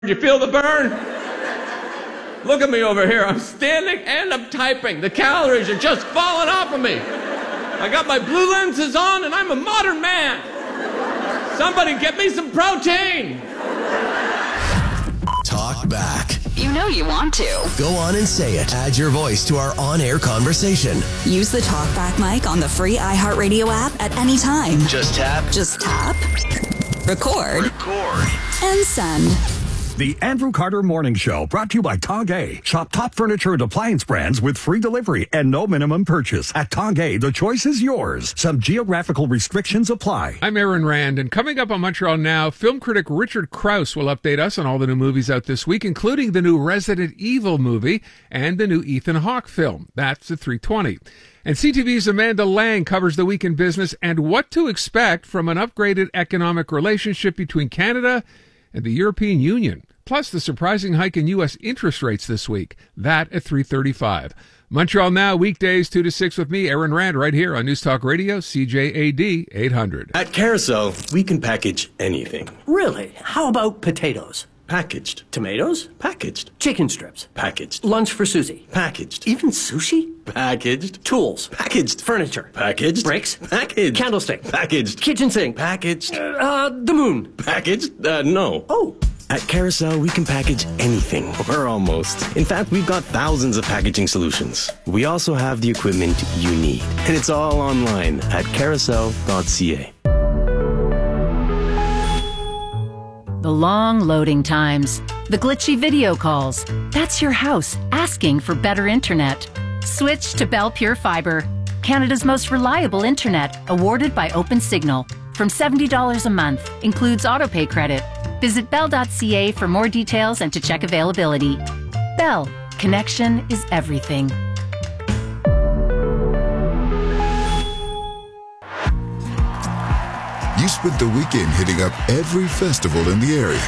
You feel the burn? Look at me over here. I'm standing and I'm typing. The calories are just falling off of me. I got my blue lenses on and I'm a modern man. Somebody get me some protein. Talk back. You know you want to. Go on and say it. Add your voice to our on-air conversation. Use the TalkBack mic on the free iHeartRadio app at any time. Just tap. Record. And send. The Andrew Carter Morning Show, brought to you by Tongay. Shop top furniture and appliance brands with free delivery and no minimum purchase. At Tongay, the choice is yours. Some geographical restrictions apply. I'm Aaron Rand, and coming up on Montreal Now, film critic Richard Krause will update us on all the new movies out this week, including the new Resident Evil movie and the new Ethan Hawke film. That's at 3:20. And CTV's Amanda Lang covers the week in business and what to expect from an upgraded economic relationship between Canada and the European Union. Plus, the surprising hike in U.S. interest rates this week. That at 3:35. Montreal Now, weekdays 2 to 6 with me, Aaron Rand, right here on News Talk Radio, CJAD 800. At Carousel, we can package anything. Really? How about potatoes? Packaged. Tomatoes? Packaged. Chicken strips? Packaged. Lunch for Susie? Packaged. Even sushi? Packaged. Tools? Packaged. Furniture? Packaged. Bricks? Packaged. Candlestick? Packaged. Kitchen sink? Packaged. The moon? Packaged? No. Oh. At Carousel, we can package anything, or almost. In fact, we've got thousands of packaging solutions. We also have the equipment you need. And it's all online at carousel.ca. The long loading times, the glitchy video calls. That's your house asking for better internet. Switch to Bell Pure Fiber, Canada's most reliable internet, awarded by OpenSignal. From $70 a month, includes autopay credit. Visit bell.ca for more details and to check availability. Bell, connection is everything. You spent the weekend hitting up every festival in the area.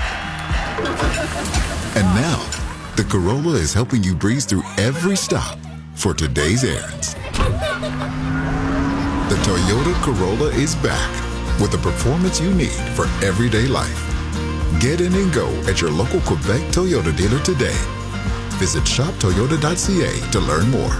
And now, the Corolla is helping you breeze through every stop for today's errands. The Toyota Corolla is back with the performance you need for everyday life. Get in and go at your local Quebec Toyota dealer today. Visit shoptoyota.ca to learn more.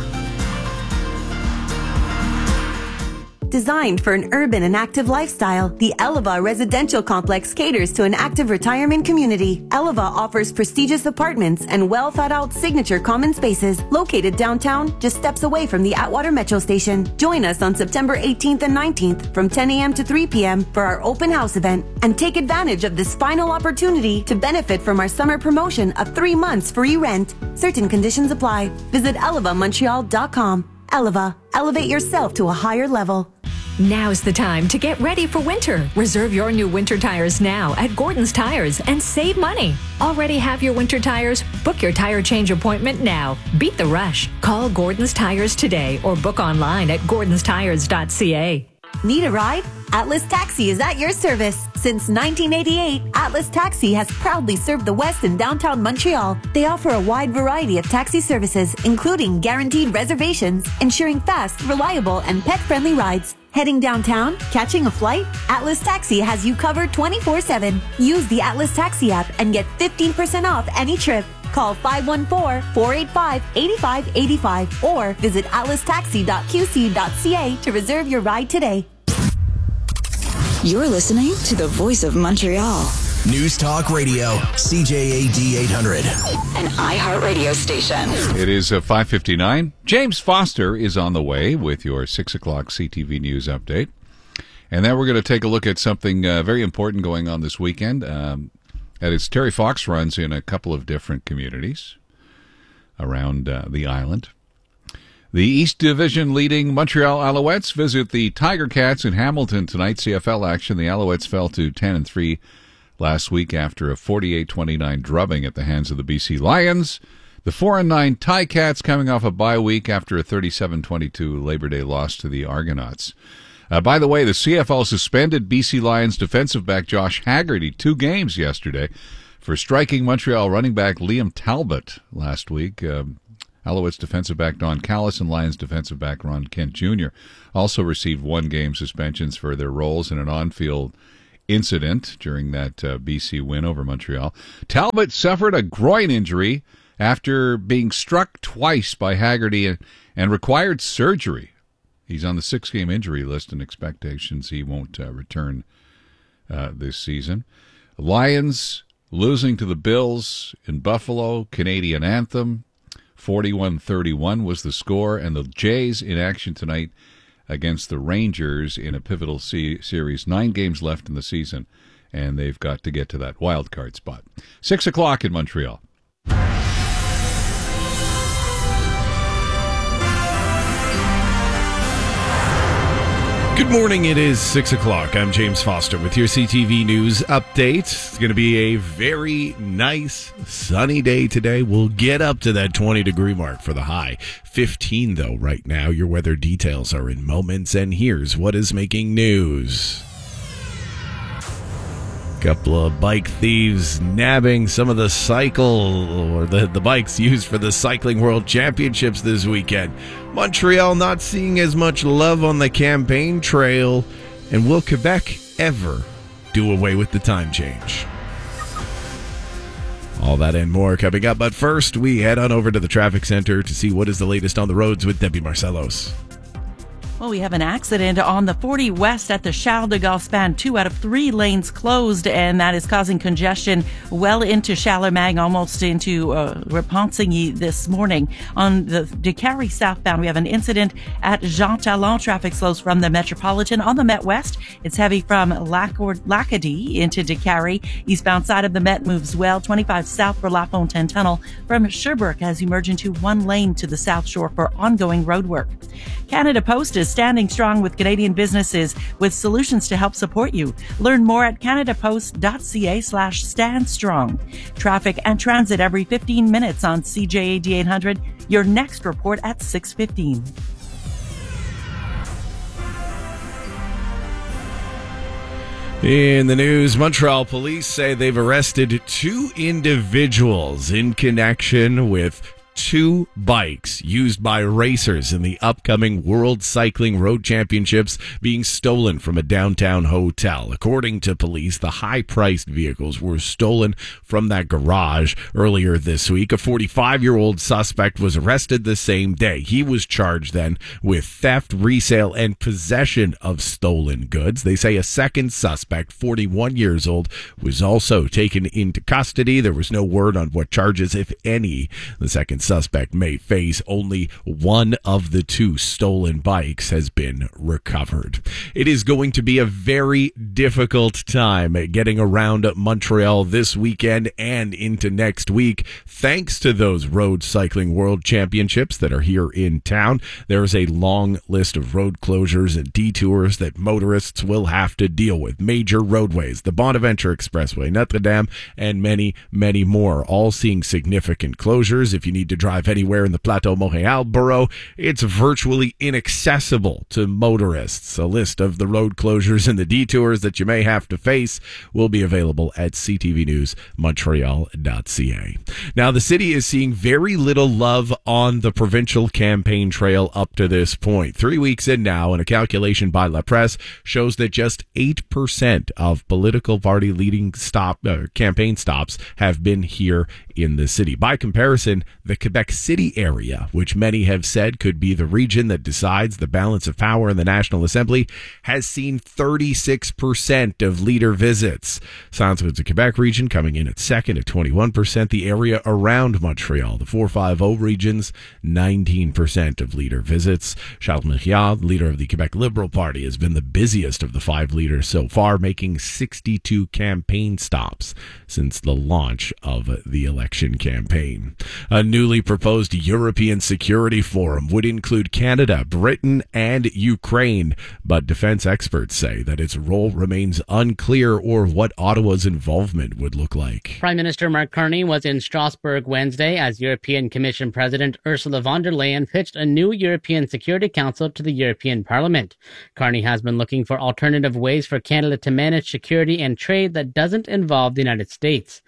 Designed for an urban and active lifestyle, the Eleva Residential Complex caters to an active retirement community. Eleva offers prestigious apartments and well-thought-out signature common spaces located downtown, just steps away from the Atwater Metro Station. Join us on September 18th and 19th from 10 a.m. to 3 p.m. for our open house event, and take advantage of this final opportunity to benefit from our summer promotion of 3 months free rent. Certain conditions apply. Visit elevamontreal.com. Eleva, elevate yourself to a higher level. Now's the time to get ready for winter. Reserve your new winter tires now at Gordon's Tires and save money. Already have your winter tires? Book your tire change appointment now. Beat the rush. Call Gordon's Tires today or book online at gordonstires.ca. Need a ride? Atlas Taxi is at your service. Since 1988, Atlas Taxi has proudly served the West and downtown Montreal. They offer a wide variety of taxi services, including guaranteed reservations, ensuring fast, reliable, and pet-friendly rides. Heading downtown? Catching a flight? Atlas Taxi has you covered 24/7. Use the Atlas Taxi app and get 15% off any trip. Call 514-485-8585 or visit atlastaxi.qc.ca to reserve your ride today. You're listening to the Voice of Montreal. News Talk Radio, CJAD 800. An iHeartRadio station. It is 5:59. James Foster is on the way with your 6 o'clock CTV News update. And then we're going to take a look at something very important going on this weekend. That is Terry Fox runs in a couple of different communities around the island. The East Division leading Montreal Alouettes visit the Tiger Cats in Hamilton tonight. CFL action. The Alouettes fell to 10-3 last week after a 48-29 drubbing at the hands of the BC Lions. The 4-9 Ticats coming off a bye week after a 37-22 Labor Day loss to the Argonauts. By the way, the CFL suspended BC Lions defensive back Josh Haggerty 2 games yesterday for striking Montreal running back Liam Talbot last week. Alouettes defensive back Don Callis and Lions defensive back Ron Kent Jr. also received 1-game suspensions for their roles in an on-field incident during that BC win over Montreal. Talbot suffered a groin injury after being struck twice by Haggerty and required surgery. He's on the 6-game injury list, and expectations he won't return this season. Lions losing to the Bills in Buffalo, Canadian anthem. 41-31 was the score, and the Jays in action tonight against the Rangers in a pivotal series. 9 games left in the season, and they've got to get to that wild card spot. 6 o'clock in Montreal. Good morning. It is 6 o'clock. I'm James Foster with your CTV News update. It's going to be a very nice, sunny day today. We'll get up to that 20-degree mark for the high. 15, though, right now. Your weather details are in moments, and here's what is making news. Couple of bike thieves nabbing some of the the bikes used for the Cycling World Championships this weekend. Montreal not seeing as much love on the campaign trail. And will Quebec ever do away with the time change? All that and more coming up. But first, we head on over to the traffic center to see what is the latest on the roads with Debbie Marcellos. Well, we have an accident on the 40 West at the Charles de Gaulle span. 2 out of 3 lanes closed, and that is causing congestion well into Charlemagne, almost into Repentigny this morning. On the Décarie southbound, we have an incident at Jean Talon. Traffic slows from the Metropolitan. On the Met West, it's heavy from Lacadie into Décarie. Eastbound side of the Met moves well. 25 south for La Fontaine Tunnel from Sherbrooke as you merge into 1 lane to the South Shore for ongoing road work. Canada Post is standing strong with Canadian businesses with solutions to help support you. Learn more at canadapost.ca/standstrong. Traffic and transit every 15 minutes on CJAD 800. Your next report at 6:15. In the news, Montreal police say they've arrested 2 individuals in connection with 2 bikes used by racers in the upcoming World Cycling Road Championships being stolen from a downtown hotel. According to police, the high-priced vehicles were stolen from that garage earlier this week. A 45-year-old suspect was arrested the same day. He was charged then with theft, resale, and possession of stolen goods. They say a second suspect, 41 years old, was also taken into custody. There was no word on what charges, if any, the second suspect may face. Only one of the 2 stolen bikes has been recovered. It is going to be a very difficult time getting around Montreal this weekend and into next week, thanks to those Road Cycling World Championships that are here in town. There is a long list of road closures and detours that motorists will have to deal with. Major roadways, the Bonaventure Expressway, Notre Dame, and many, many more, all seeing significant closures. If you need to drive anywhere in the Plateau Montréal borough, it's virtually inaccessible to motorists. A list of the road closures and the detours that you may have to face will be available at ctvnewsmontreal.ca. Now, the city is seeing very little love on the provincial campaign trail up to this point. 3 weeks in now, and a calculation by La Presse shows that just 8% of political party leading campaign stops have been here in the city. By comparison, the Quebec City area, which many have said could be the region that decides the balance of power in the National Assembly, has seen 36% of leader visits. Centre Quebec region coming in at second at 21%. The area around Montreal, the 450 regions, 19% of leader visits. Charles Myriard, leader of the Quebec Liberal Party, has been the busiest of the 5 leaders so far, making 62 campaign stops since the launch of the election campaign. A newly proposed European Security Forum would include Canada, Britain, and Ukraine, but defense experts say that its role remains unclear or what Ottawa's involvement would look like. Prime Minister Mark Carney was in Strasbourg Wednesday as European Commission President Ursula von der Leyen pitched a new European Security Council to the European Parliament. Carney has been looking for alternative ways for Canada to manage security and trade that doesn't involve the United States.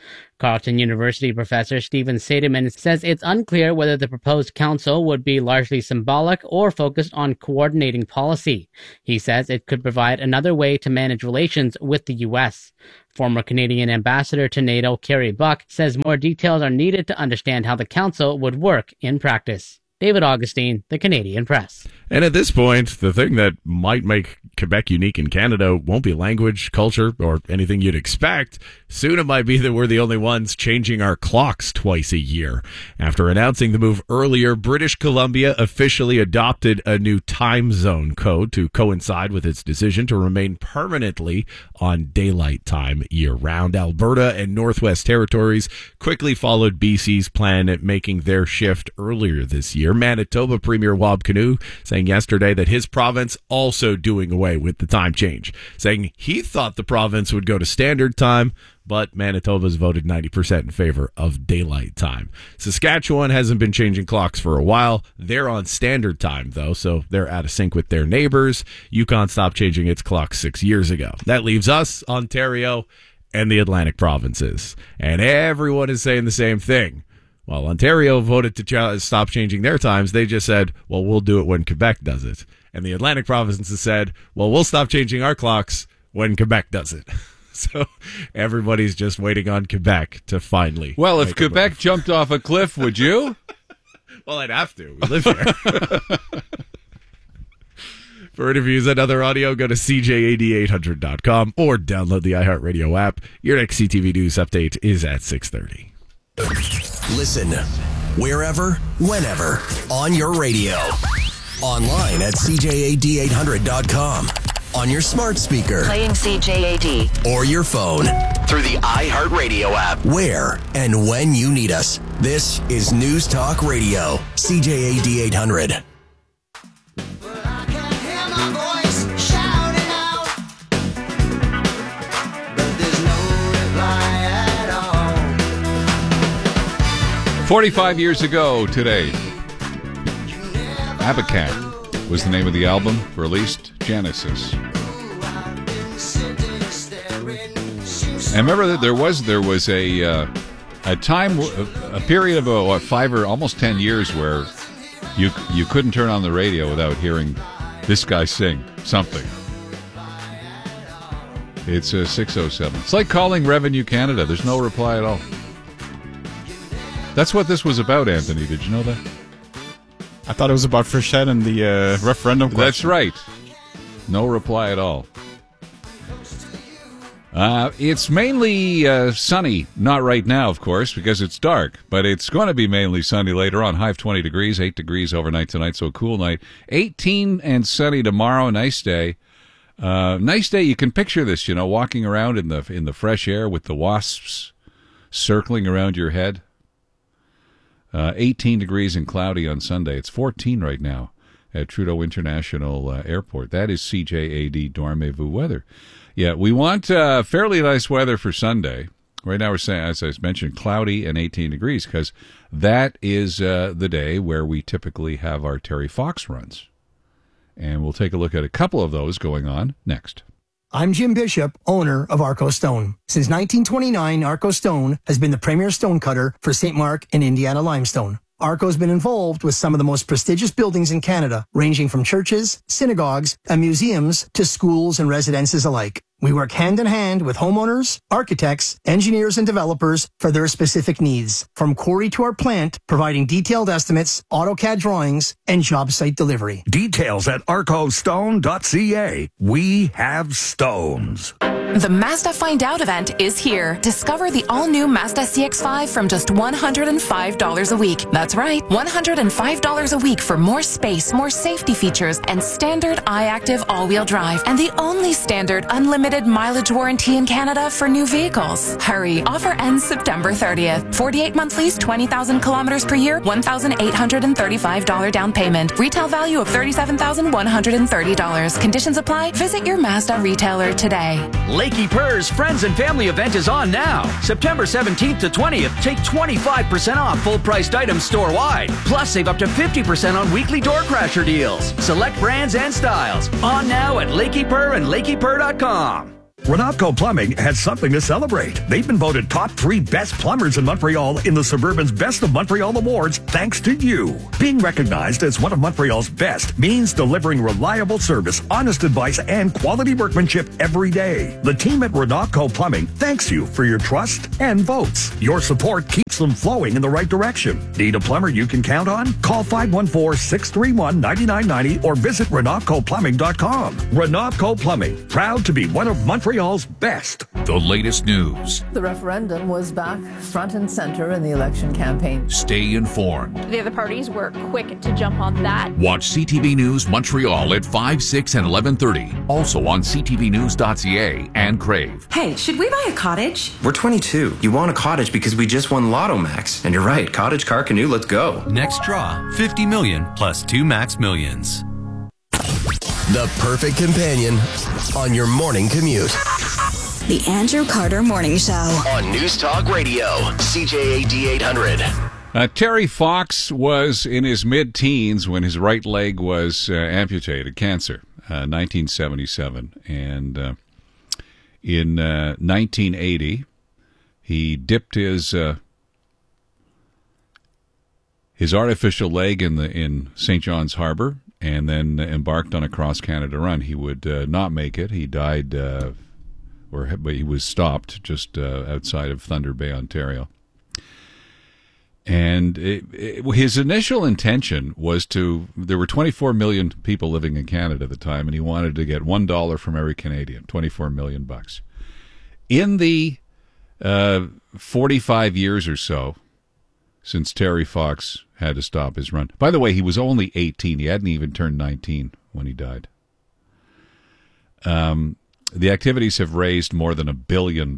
Carleton University professor Stephen Seidemann says it's unclear whether the proposed council would be largely symbolic or focused on coordinating policy. He says it could provide another way to manage relations with the U.S. Former Canadian ambassador to NATO, Kerry Buck, says more details are needed to understand how the council would work in practice. David Augustine, The Canadian Press. And at this point, the thing that might make Quebec unique in Canada won't be language, culture, or anything you'd expect. Soon it might be that we're the only ones changing our clocks twice a year. After announcing the move earlier, British Columbia officially adopted a new time zone code to coincide with its decision to remain permanently on daylight time year-round. Alberta and Northwest Territories quickly followed BC's plan at making their shift earlier this year. Manitoba Premier Wab Kinew saying yesterday that his province also doing away with the time change, saying he thought the province would go to standard time, but Manitoba's voted 90% in favor of daylight time. Saskatchewan hasn't been changing clocks for a while. They're on standard time, though, so they're out of sync with their neighbors. Yukon stopped changing its clock 6 years ago. That leaves us, Ontario, and the Atlantic provinces. And everyone is saying the same thing. While Ontario voted to stop changing their times, they just said, well, we'll do it when Quebec does it. And the Atlantic provinces said, well, we'll stop changing our clocks when Quebec does it. So everybody's just waiting on Quebec to finally. Well, if Quebec jumped off a cliff, would you? Well, I'd have to. We live here. For interviews and other audio, go to CJAD800.com or download the iHeartRadio app. Your next CTV News update is at 6:30. Listen wherever, whenever, on your radio. Online at CJAD800.com. On your smart speaker. Playing CJAD. Or your phone. Through the iHeartRadio app. Where and when you need us. This is News Talk Radio. CJAD 800. 45 years ago today, Abacat was the name of the album released, Genesis. And remember that there was a time, a period of what, 5 or almost 10 years where you couldn't turn on the radio without hearing this guy sing something. It's 6:07. It's like calling Revenue Canada. There's no reply at all. That's what this was about, Anthony. Did you know that? I thought it was about Frechette and the referendum question. That's right. No reply at all. It's mainly sunny. Not right now, of course, because it's dark. But it's going to be mainly sunny later on. High of 20 degrees, 8 degrees overnight tonight, so a cool night. 18 and sunny tomorrow, nice day. Nice day. You can picture this, walking around in the fresh air with the wasps circling around your head. 18 degrees and cloudy on Sunday. It's 14 right now at Trudeau International Airport. That is CJAD Dormez-vous weather. Yeah, we want fairly nice weather for Sunday. Right now we're saying, as I mentioned, cloudy and 18 degrees because that is the day where we typically have our Terry Fox runs. And we'll take a look at a couple of those going on next. I'm Jim Bishop, owner of Arco Stone. Since 1929, Arco Stone has been the premier stone cutter for St. Mark and Indiana limestone. Arco's been involved with some of the most prestigious buildings in Canada, ranging from churches, synagogues, and museums to schools and residences alike. We work hand in hand with homeowners, architects, engineers, and developers for their specific needs. From quarry to our plant, providing detailed estimates, AutoCAD drawings, and job site delivery. Details at arcostone.ca. We have stones. The Mazda Find Out event is here. Discover the all-new Mazda CX-5 from just $105 a week. That's right, $105 a week for more space, more safety features, and standard iActive all-wheel drive. And the only standard unlimited mileage warranty in Canada for new vehicles. Hurry, offer ends September 30th. 48-month lease, 20,000 kilometers per year, $1,835 down payment. Retail value of $37,130. Conditions apply. Visit your Mazda retailer today. Lakey Purr's Friends and Family event is on now. September 17th to 20th, take 25% off full-priced items store-wide. Plus, save up to 50% on weekly door crasher deals. Select brands and styles. On now at Lakey Purr and LakeyPurr.com. Renatco Plumbing has something to celebrate. They've been voted top 3 best plumbers in Montreal in the Suburban's Best of Montreal Awards thanks to you. Being recognized as one of Montreal's best means delivering reliable service, honest advice, and quality workmanship every day. The team at Renatco Plumbing thanks you for your trust and votes. Your support keeps them flowing in the right direction. Need a plumber you can count on? Call 514-631-9990 or visit RenatcoPlumbing.com. Renatco Plumbing, proud to be one of Montreal's best. The latest news. The referendum was back front and center in the election campaign. Stay informed. The other parties were quick to jump on that. Watch CTV News Montreal at 5, 6, and 11:30. Also on ctvnews.ca and Crave. Hey, should we buy a cottage? We're 22. You want a cottage because we just won Lotto Max. And you're right, cottage, car, canoe, let's go. Next draw, 50 million plus 2 max millions. The perfect companion on your morning commute. The Andrew Carter Morning Show. On News Talk Radio, CJAD 800. Terry Fox was in his mid-teens when his right leg was amputated, cancer, 1977. And in 1980, he dipped his artificial leg in St. John's Harbor and then embarked on a cross-Canada run. He would not make it. He died, but he was stopped just outside of Thunder Bay, Ontario. And his initial intention was there were 24 million people living in Canada at the time, and he wanted to get $1 from every Canadian, 24 million bucks. In the 45 years or so since Terry Fox had to stop his run. By the way, he was only 18. He hadn't even turned 19 when he died. The activities have raised more than $1 billion.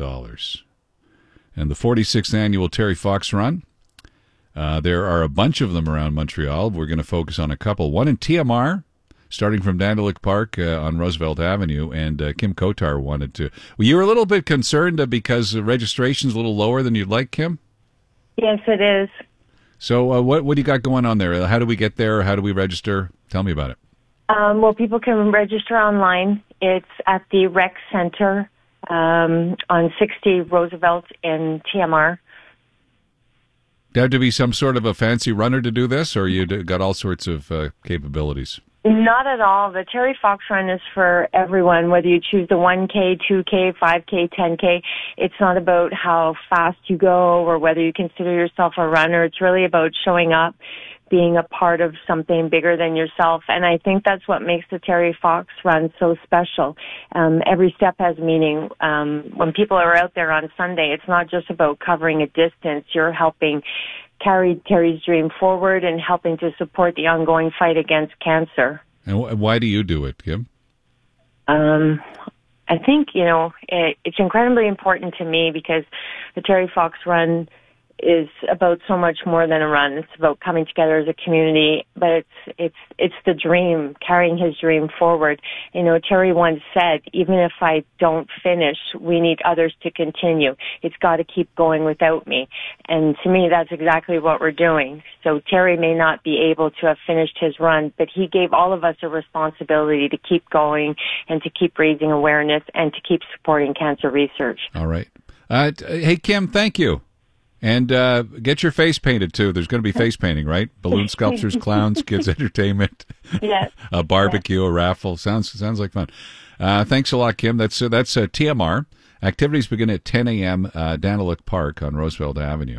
And the 46th annual Terry Fox Run, there are a bunch of them around Montreal. We're going to focus on a couple. One in TMR, starting from Dandaluc Park on Roosevelt Avenue, and Kim Kotar wanted to. Well, you were a little bit concerned because the registration's a little lower than you'd like, Kim? Yes, it is. So what do you got going on there? How do we get there? How do we register? Tell me about it. Well, people can register online. It's at the Rec Center on 60 Roosevelt in TMR. Do you have to be some sort of a fancy runner to do this, or you got all sorts of capabilities? Not at all. The Terry Fox Run is for everyone, whether you choose the 1K, 2K, 5K, 10K. It's not about how fast you go or whether you consider yourself a runner. It's really about showing up, being a part of something bigger than yourself. And I think that's what makes the Terry Fox Run so special. Every step has meaning. When people are out there on Sunday, it's not just about covering a distance. You're helping carry Terry's dream forward and helping to support the ongoing fight against cancer. And why do you do it, Kim? I think, it's incredibly important to me because the Terry Fox Run is about so much more than a run. It's about coming together as a community, but it's the dream, carrying his dream forward. Terry once said, even if I don't finish, we need others to continue. It's got to keep going without me. And to me, that's exactly what we're doing. So Terry may not be able to have finished his run, but he gave all of us a responsibility to keep going and to keep raising awareness and to keep supporting cancer research. All right. Hey, Kim, thank you. And get your face painted, too. There's going to be face painting, right? Balloon sculptures, clowns, kids' entertainment, yes. A barbecue, a raffle. Sounds like fun. Thanks a lot, Kim. That's TMR. Activities begin at 10 a.m. Dandaluc Park on Roosevelt Avenue.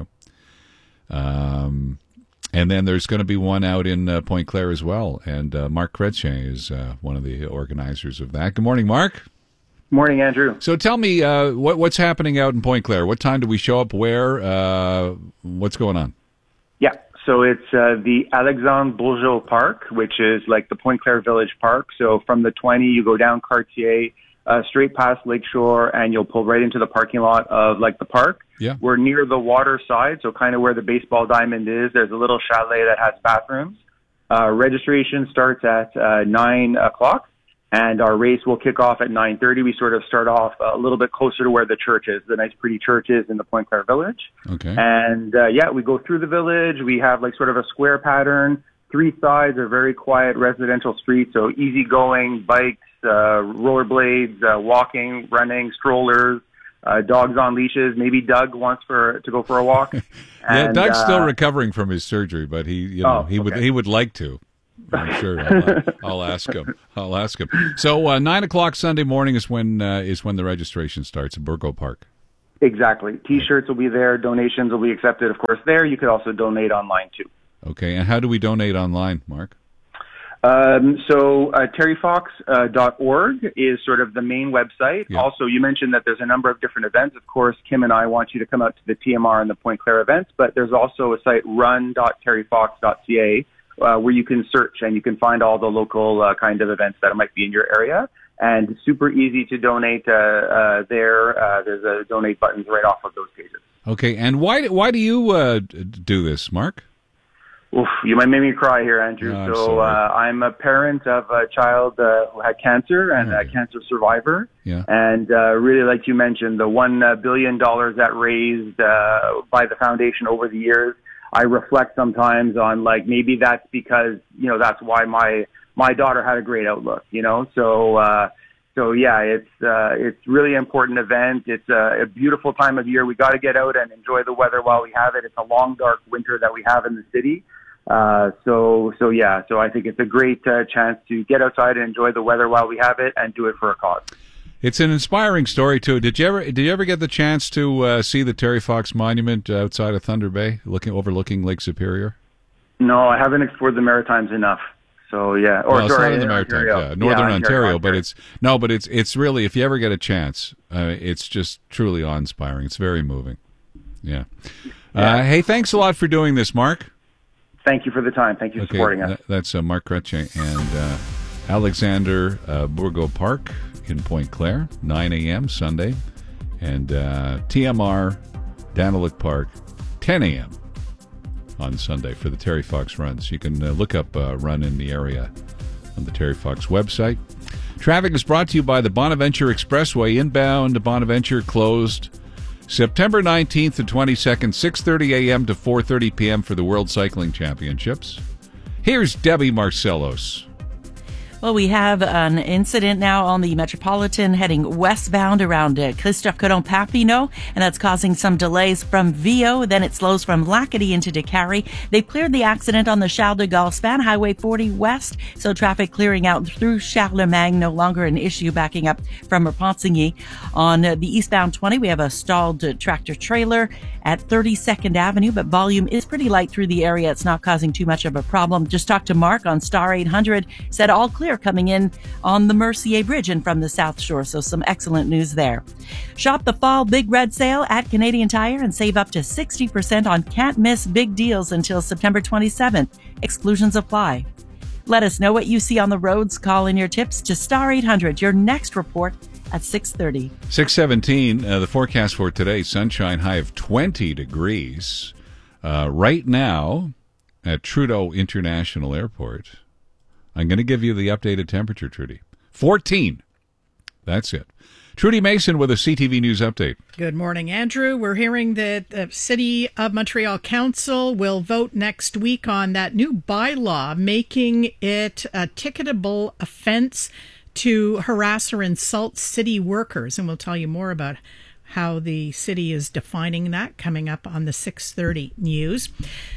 And then there's going to be one out in Pointe Claire as well. And Marc Chrétien is one of the organizers of that. Good morning, Marc. Morning, Andrew. So tell me, what's happening out in Pointe Claire? What time do we show up? Where? What's going on? Yeah, so it's the Alexandre Bourgeot Park, which is like the Pointe Claire Village Park. So from the 20, you go down Cartier, straight past Lakeshore, and you'll pull right into the parking lot of like the park. Yeah. We're near the water side, so kind of where the baseball diamond is. There's a little chalet that has bathrooms. Registration starts at 9 o'clock. And our race will kick off at 9:30. We sort of start off a little bit closer to where the church is, the nice pretty church is in the Pointe Claire village. Okay. And we go through the village. We have like sort of a square pattern. 3 sides are very quiet residential streets, so easygoing bikes, rollerblades, walking, running, strollers, dogs on leashes. Maybe Doug wants to go for a walk. Yeah, Doug's still recovering from his surgery, but he would like to. I'm sure. I'll ask him. So 9 o'clock Sunday morning is when the registration starts at Burgo Park. Exactly. T-shirts will be there. Donations will be accepted, of course, there. You could also donate online, too. Okay. And how do we donate online, Mark? So terryfox.org is sort of the main website. Yeah. Also, you mentioned that there's a number of different events. Of course, Kim and I want you to come out to the TMR and the Point Claire events, but there's also a site, run.terryfox.ca, where you can search and you can find all the local kind of events that might be in your area. And super easy to donate there. There's a donate buttons right off of those pages. Okay, and why do you do this, Mark? Oof, you might make me cry here, Andrew. No, I'm a parent of a child who had cancer and a cancer survivor. Yeah. And really, like you mentioned, the $1 billion that raised by the foundation over the years, I reflect sometimes on maybe that's because, that's why my daughter had a great outlook, So yeah, it's really important event. It's a beautiful time of year. We got to get out and enjoy the weather while we have it. It's a long, dark winter that we have in the city. So I think it's a great chance to get outside and enjoy the weather while we have it and do it for a cause. It's an inspiring story too. Did you ever get the chance to see the Terry Fox Monument outside of Thunder Bay, overlooking Lake Superior? No, I haven't explored the Maritimes enough. So yeah, it's not in the Maritimes, Northern Ontario, but it's really, if you ever get a chance, it's just truly awe-inspiring. It's very moving. Yeah. Hey, thanks a lot for doing this, Mark. Thank you for the time. Thank you for supporting us. That's Mark Chrétien and Alexander Burgo Park in Point Claire, 9 a.m. Sunday, and TMR Daniluk Park, 10 a.m. on Sunday for the Terry Fox runs. You can look up a run in the area on the Terry Fox website. Traffic is brought to you by the Bonaventure Expressway. Inbound to Bonaventure closed September 19th to 22nd, 6:30 a.m. to 4:30 p.m. for the World Cycling Championships. Here's Debbie Marcellos. Well, we have an incident now on the Metropolitan heading westbound around Christophe Colomb-Papineau, and that's causing some delays from Viau. Then it slows from Lacadie into Décarie. They've cleared the accident on the Charles de Gaulle span, Highway 40 West, so traffic clearing out through Charlemagne, no longer an issue, backing up from Repentigny. On the eastbound 20, we have a stalled tractor trailer at 32nd Avenue, but volume is pretty light through the area. It's not causing too much of a problem. Just talked to Mark on Star 800, said all clear coming in on the Mercier Bridge and from the South Shore, so some excellent news there. Shop the fall Big Red Sale at Canadian Tire and save up to 60% on can't miss big deals until September 27th. Exclusions apply. Let us know what you see on the roads. Call in your tips to Star 800, your next report at 6:30. 6:17, the forecast for today, sunshine, high of 20 degrees. Right now at Trudeau International Airport, I'm going to give you the updated temperature, Trudy. 14. That's it. Trudy Mason with a CTV News update. Good morning, Andrew. We're hearing that the City of Montreal Council will vote next week on that new bylaw making it a ticketable offense to harass or insult city workers. And we'll tell you more about how the city is defining that coming up on the 6:30 news.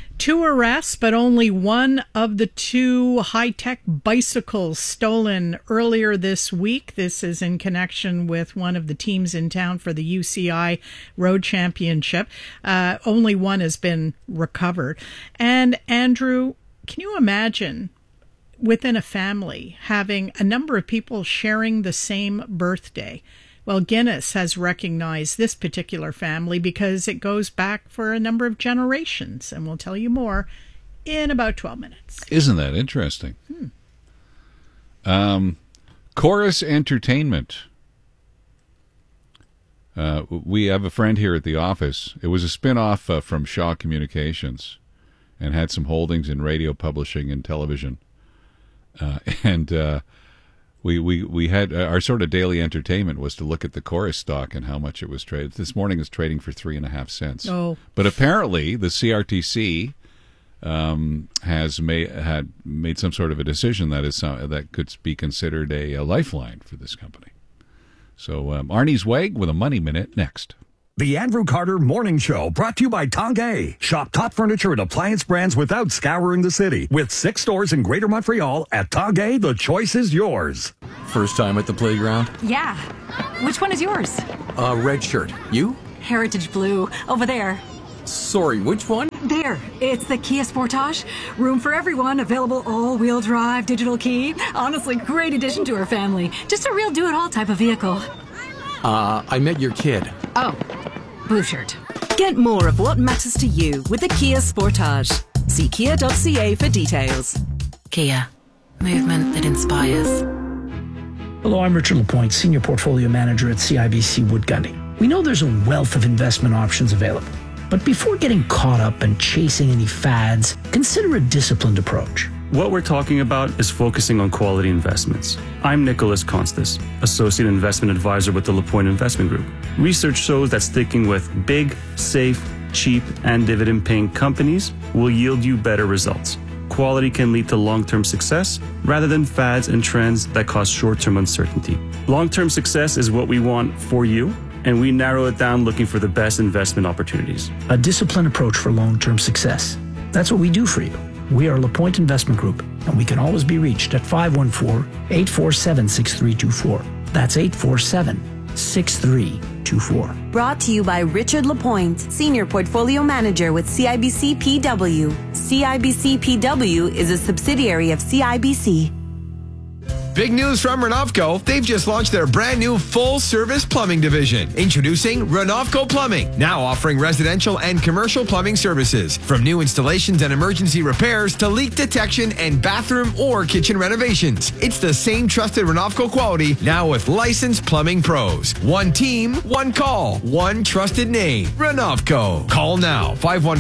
2 arrests, but only one of the 2 high-tech bicycles stolen earlier this week. This is in connection with one of the teams in town for the UCI Road Championship. Only one has been recovered. And Andrew, can you imagine within a family having a number of people sharing the same birthday? Well, Guinness has recognized this particular family because it goes back for a number of generations, and we'll tell you more in about 12 minutes. Isn't that interesting? Chorus Entertainment. We have a friend here at the office. It was a spin-off from Shaw Communications and had some holdings in radio, publishing, and television. We had our sort of daily entertainment was to look at the Chorus stock and how much it was traded. This morning is trading for 3.5 cents. Oh. But apparently the CRTC has made some sort of a decision that could be considered a lifeline for this company. So Arnie's Wag with a Money Minute next. The Andrew Carter Morning Show, brought to you by Tanguay. Shop top furniture and appliance brands without scouring the city. With 6 stores in Greater Montreal, at Tanguay, the choice is yours. First time at the playground? Yeah. Which one is yours? Red shirt. You? Heritage Blue. Over there. Sorry, which one? There. It's the Kia Sportage. Room for everyone. Available all-wheel drive, digital key. Honestly, great addition to our family. Just a real do-it-all type of vehicle. I met your kid. Oh. Blue shirt. Get more of what matters to you with the Kia Sportage. See kia.ca for details. Kia. Movement that inspires. Hello, I'm Richard Lapointe, Senior Portfolio Manager at CIBC Wood Gundy. We know there's a wealth of investment options available. But before getting caught up and chasing any fads, consider a disciplined approach. What we're talking about is focusing on quality investments. I'm Nicholas Constas, Associate Investment Advisor with the LaPointe Investment Group. Research shows that sticking with big, safe, cheap, and dividend-paying companies will yield you better results. Quality can lead to long-term success rather than fads and trends that cause short-term uncertainty. Long-term success is what we want for you, and we narrow it down looking for the best investment opportunities. A disciplined approach for long-term success. That's what we do for you. We are LaPointe Investment Group, and we can always be reached at 514-847-6324. That's 847-6324. Brought to you by Richard Lapointe, Senior Portfolio Manager with CIBC PW. CIBC PW is a subsidiary of CIBC. Big news from Renovco. They've just launched their brand new full-service plumbing division. Introducing Renovco Plumbing, now offering residential and commercial plumbing services. From new installations and emergency repairs to leak detection and bathroom or kitchen renovations. It's the same trusted Renovco quality, now with licensed plumbing pros. One team, one call, one trusted name. Renovco. Call now,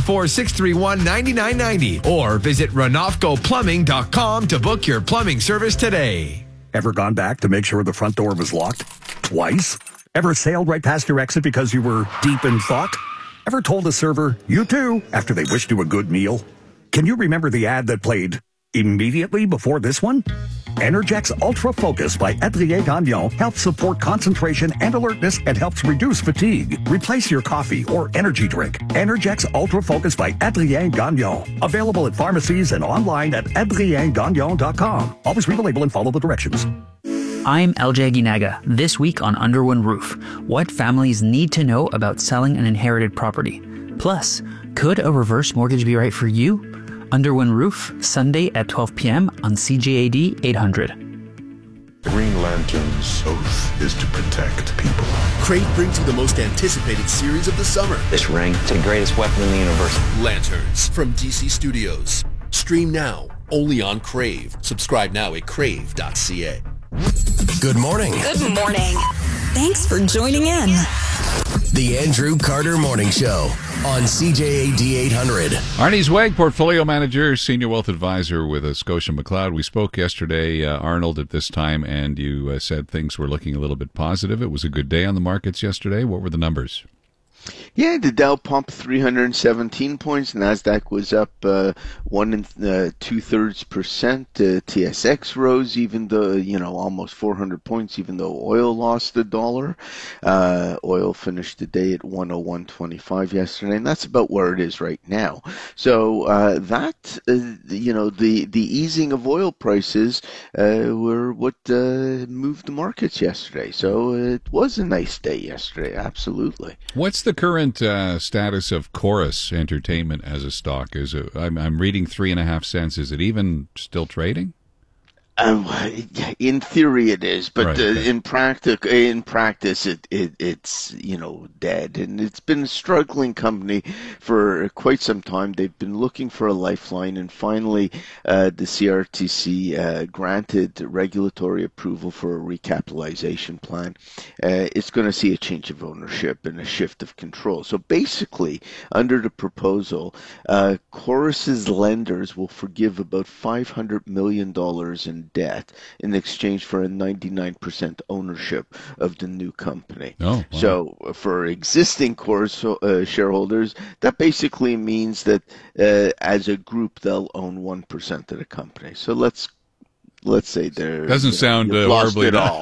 514-631-9990 or visit renovcoplumbing.com to book your plumbing service today. Ever gone back to make sure the front door was locked? Twice? Ever sailed right past your exit because you were deep in thought? Ever told a server, you too, after they wished you a good meal? Can you remember the ad that played immediately before this one? Energex Ultra Focus by Adrien Gagnon helps support concentration and alertness and helps reduce fatigue. Replace your coffee or energy drink. Energex Ultra Focus by Adrien Gagnon. Available at pharmacies and online at adriengagnon.com. Always read the label and follow the directions. I'm LJ Ginaga. This week on Under One Roof, what families need to know about selling an inherited property. Plus, could a reverse mortgage be right for you? Under One Roof, Sunday at 12 p.m. on CJAD 800. Green Lantern's oath is to protect people. Crave brings you the most anticipated series of the summer. This ring, it's the greatest weapon in the universe. Lanterns from DC Studios. Stream now, only on Crave. Subscribe now at crave.ca. Good morning. Good morning. Thanks for joining in. The Andrew Carter Morning Show on CJAD 800. Arnie's Wag, Portfolio Manager, Senior Wealth Advisor with Scotia McLeod. We spoke yesterday, Arnold, at this time, and you said things were looking a little bit positive. It was a good day on the markets yesterday. What were the numbers? Yeah, the Dow pumped 317 points. NASDAQ was up 1 2/3%. TSX rose even though, almost 400 points, even though oil lost $1. Oil finished the day at 101.25 yesterday, and that's about where it is right now. So the easing of oil prices were what moved the markets yesterday. So it was a nice day yesterday, absolutely. What's the current status of Chorus Entertainment as a stock? I'm reading 3.5 cents. Is it even still trading? In theory it is, but right. in practice it's dead, and it's been a struggling company for quite some time. They've been looking for a lifeline, and finally the CRTC granted regulatory approval for a recapitalization plan. It's going to see a change of ownership and a shift of control. So basically, under the proposal, Chorus's lenders will forgive about $500 million in debt in exchange for a 99% ownership of the new company. Oh, wow. So for existing core shareholders, that basically means that as a group they'll own 1% of the company. So let's say they're doesn't sound horribly at all.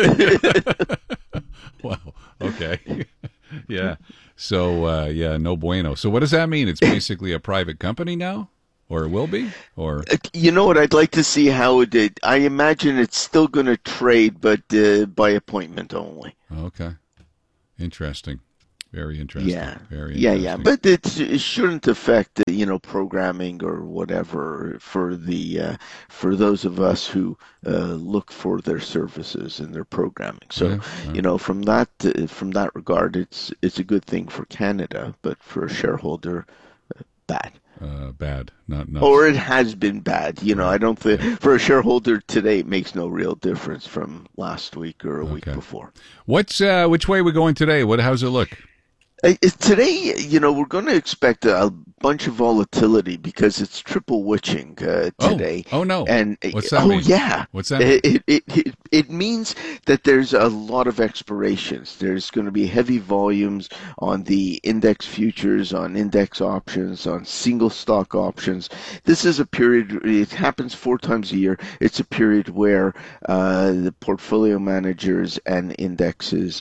Wow. Okay. Yeah. So no bueno. So what does that mean? It's basically a private company now, or it will be, or you know what? I'd like to see how it did. I imagine it's still going to trade, but by appointment only. Okay. Interesting. Very interesting. Yeah. Very interesting. interesting. But it shouldn't affect programming or whatever for those of us who look for their services and their programming. So from that regard, it's a good thing for Canada, but for a shareholder, bad. Bad, not. Or it has been bad. I don't think for a shareholder today it makes no real difference from last week or a week before. Which way are we going today? How's it look? Today, we're going to expect a bunch of volatility because it's triple witching today. Oh no! And what's that mean? Yeah, what's that mean? It means that there's a lot of expirations. There's going to be heavy volumes on the index futures, on index options, on single stock options. This is a period. It happens 4 times a year. It's a period where the portfolio managers and indexes,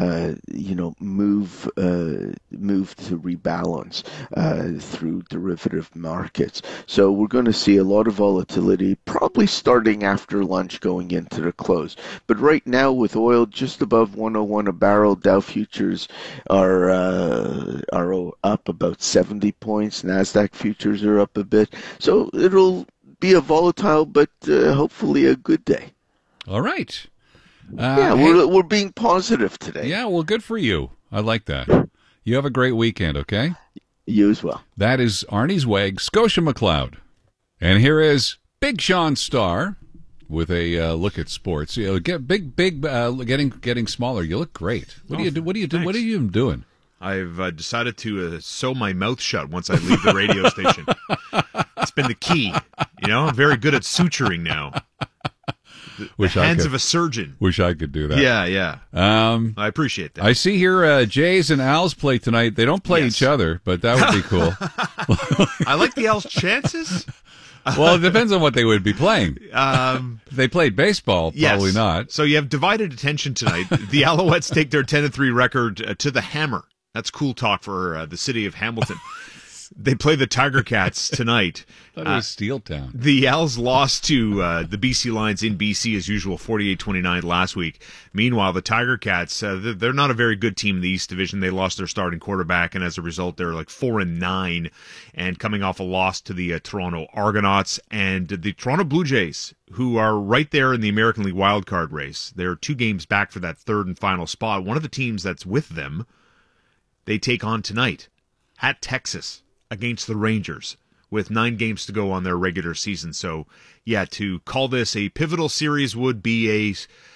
move to rebalance through derivative markets. So we're going to see a lot of volatility, probably starting after lunch going into the close. But right now, with oil just above 101 a barrel, Dow futures are up about 70 points. Nasdaq futures are up a bit. So it'll be a volatile, but hopefully a good day. All right. We're being positive today. Yeah, well, good for you. I like that. You have a great weekend, okay? You as well. That is Arnie's Wag, Scotia McLeod. And here is Big Sean Starr with a look at sports. Get getting smaller. You look great. What do you do? What are you doing? I've decided to sew my mouth shut once I leave the radio station. It's been the key. I'm very good at suturing now. The hands of a surgeon. Wish I could do that. Yeah. I appreciate that. I see here Jays and Als play tonight. They don't play each other, but that would be cool. I like the Als' chances. Well, it depends on what they would be playing. If they played baseball, probably not. So you have divided attention tonight. The Alouettes take their 10-3 record to the hammer. That's cool talk for the city of Hamilton. They play the Tiger Cats tonight. I thought it was Steel Town. The Als lost to the BC Lions in BC as usual, 48-29 last week. Meanwhile, the Tiger Cats, they're not a very good team in the East Division. They lost their starting quarterback, and as a result, they're like 4-9, and coming off a loss to the Toronto Argonauts and the Toronto Blue Jays, who are right there in the American League wildcard race. They're 2 games back for that third and final spot. One of the teams that's with them, they take on tonight at Texas against the Rangers with 9 games to go on their regular season. So, to call this a pivotal series would be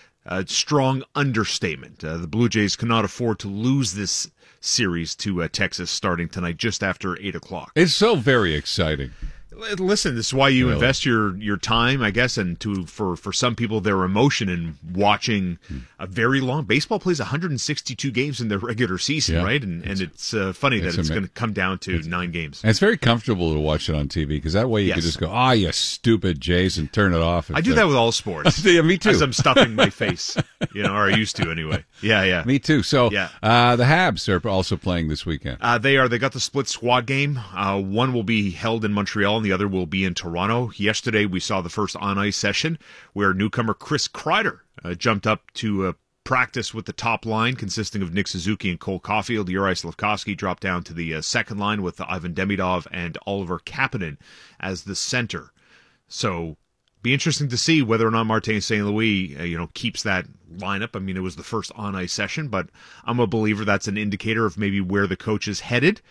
a strong understatement. The Blue Jays cannot afford to lose this series to Texas starting tonight just after 8 o'clock. It's so very exciting. Listen, this is why you invest your time, I guess, and for some people their emotion in watching a very long baseball plays 162 games in their regular season, right? And it's funny that it's going to come down to 9 games. And it's very comfortable to watch it on TV because that way you can just go, you stupid Jays, and turn it off. I do that with all sports. Yeah, me too. As I'm stuffing my face, or I used to anyway. Yeah. Me too. So the Habs are also playing this weekend. They got the split squad game. One will be held in Montreal and the other will be in Toronto. Yesterday, we saw the first on-ice session where newcomer Chris Kreider jumped up to practice with the top line consisting of Nick Suzuki and Cole Caulfield. Juraj Slafkovsky dropped down to the second line with Ivan Demidov and Oliver Kapanen as the center. So, be interesting to see whether or not Martin St. Louis, keeps that lineup. I mean, it was the first on-ice session, but I'm a believer that's an indicator of maybe where the coach is headed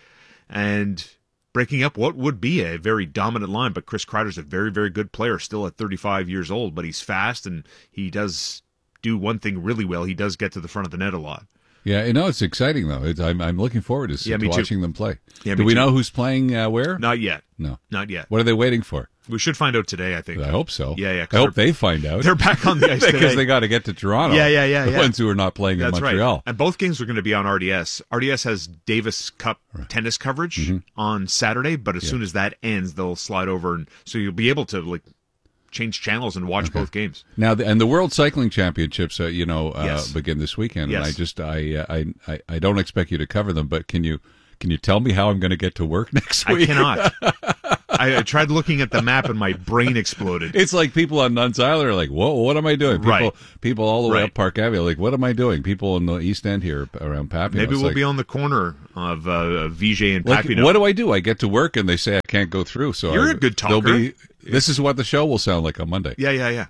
and breaking up what would be a very dominant line. But Chris Kreider's a very, very good player, still at 35 years old, but he's fast and he does do one thing really well. He does get to the front of the net a lot. Yeah, it's exciting, though. I'm looking forward to watching them play. Yeah, Do we know who's playing where? Not yet. No. Not yet. What are they waiting for? We should find out today, I think. I hope so. Yeah. I hope they find out. They're back on the ice today. Because they got to get to Toronto. Yeah. The ones who are not playing in Montreal. Right. And both games are going to be on RDS. RDS has Davis Cup tennis coverage on Saturday, but as soon as that ends, they'll slide over, and so you'll be able to change channels and watch both games. Now, and the World Cycling Championships, begin this weekend. Yes. And I don't expect you to cover them, but can you tell me how I'm going to get to work next week? I cannot. I tried looking at the map and my brain exploded. It's like people on Nuns Island are like, "Whoa, what am I doing?" People all the way up Park Avenue are like, "What am I doing?" People in the East End here around Papineau. Maybe we'll be on the corner of Viger and Papineau. What do I do? I get to work and they say I can't go through. So you're a good talker. This is what the show will sound like on Monday. Yeah.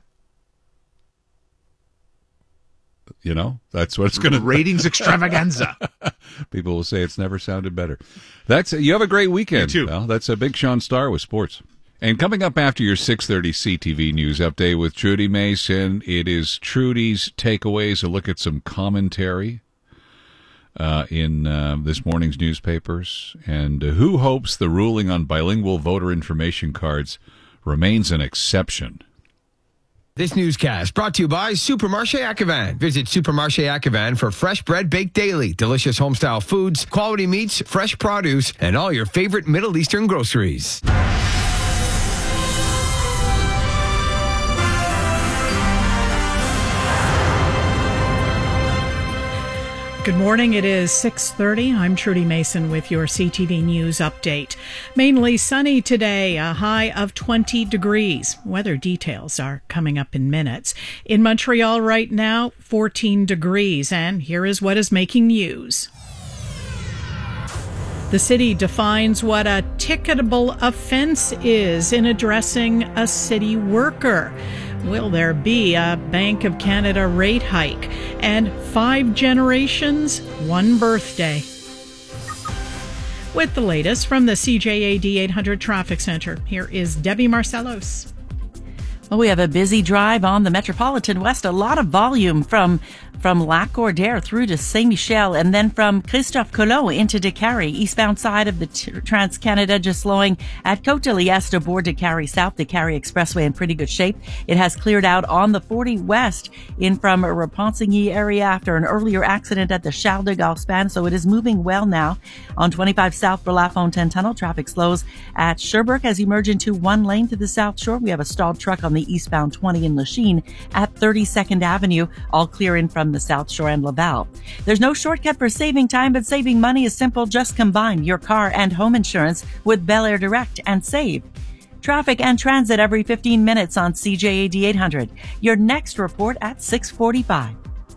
That's what it's going to ratings extravaganza. People will say it's never sounded better. You have a great weekend. You too. Well, that's a Big Sean Starr with sports. And coming up after your 6:30 CTV News update with Trudy Mason, it is Trudy's Takeaways, a look at some commentary in this morning's newspapers. And who hopes the ruling on bilingual voter information cards remains an exception? This newscast brought to you by Supermarché Ackevan. Visit Supermarché Ackevan for fresh bread baked daily, delicious homestyle foods, quality meats, fresh produce, and all your favorite Middle Eastern groceries. Good morning. It is 6:30. I'm Trudy Mason with your CTV News update. Mainly sunny today, a high of 20 degrees. Weather details are coming up in minutes. In Montreal right now, 14 degrees. And here is what is making news. The city defines what a ticketable offense is in addressing a city worker. Will there be a Bank of Canada rate hike? And 5 generations, 1 birthday. With the latest from the CJAD 800 Traffic Center, here is Debbie Marcellos. Well, we have a busy drive on the Metropolitan West. A lot of volume from Lac Cordaire through to Saint-Michel, and then from Christophe Colomb into Décarie, eastbound side of the Trans-Canada, just slowing at Côte-de-Liesse aboard Décarie South. Décarie Expressway in pretty good shape. It has cleared out on the 40 West in from Repentigny area after an earlier accident at the Charles de Gaulle span, so it is moving well now. On 25 South for La Fontaine Tunnel, traffic slows at Sherbrooke as you merge into one lane to the South Shore. We have a stalled truck on the eastbound 20 in Lachine at 32nd Avenue, all clear in from the South Shore and Laval. There's no shortcut for saving time, but saving money is simple. Just combine your car and home insurance with Bel Air Direct and save. Traffic and transit every 15 minutes on CJAD 800. Your next report at 6:45.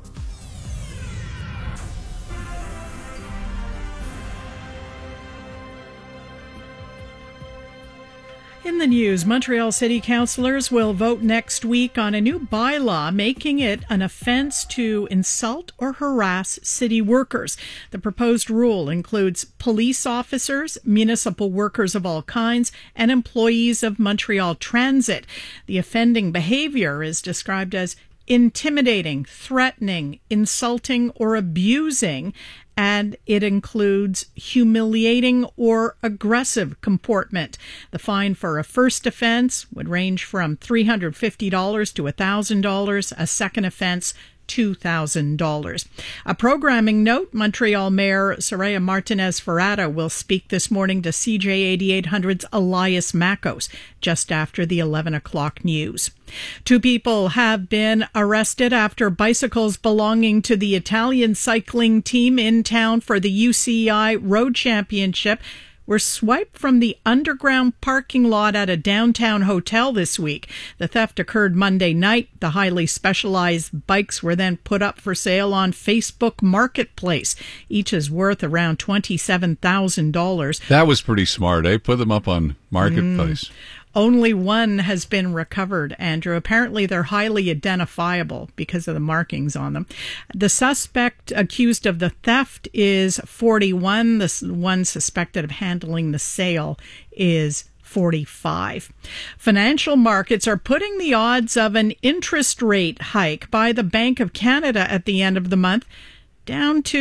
In the news, Montreal City Councillors will vote next week on a new bylaw making it an offence to insult or harass city workers. The proposed rule includes police officers, municipal workers of all kinds, and employees of Montreal Transit. The offending behavior is described as intimidating, threatening, insulting, or abusing, and it includes humiliating or aggressive comportment. The fine for a first offense would range from $350 to $1,000, a second offense $2,000. A programming note, Montreal Mayor Soraya Martinez-Ferrata will speak this morning to CJAD 800's Elias Makos just after the 11 o'clock news. 2 people have been arrested after bicycles belonging to the Italian cycling team in town for the UCI Road Championship were swiped from the underground parking lot at a downtown hotel this week. The theft occurred Monday night. The highly specialized bikes were then put up for sale on Facebook Marketplace. Each is worth around $27,000. That was pretty smart, eh? Put them up on Marketplace. Only one has been recovered, Andrew. Apparently, they're highly identifiable because of the markings on them. The suspect accused of the theft is 41. The one suspected of handling the sale is 45. Financial markets are putting the odds of an interest rate hike by the Bank of Canada at the end of the month down to